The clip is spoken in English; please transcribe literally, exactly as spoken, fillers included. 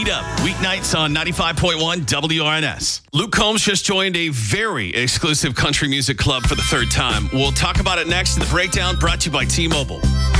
Lead Up, weeknights on ninety-five point one W R N S. Luke Combs just joined a very exclusive country music club for the third time. We'll talk about it next in the breakdown brought to you by T-Mobile.